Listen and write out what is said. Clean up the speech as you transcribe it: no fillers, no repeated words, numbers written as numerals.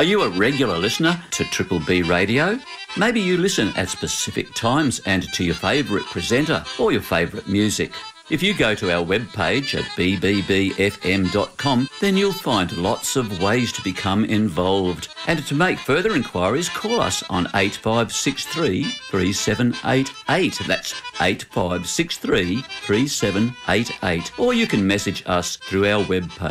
Are you a regular listener to Triple B Radio? Maybe you listen at specific times and to your favourite presenter or your favourite music. If you go to our webpage at bbbfm.com, then you'll find lots of ways to become involved. And to make further inquiries, call us on 8563 3788. That's 8563 3788. Or you can message us through our webpage.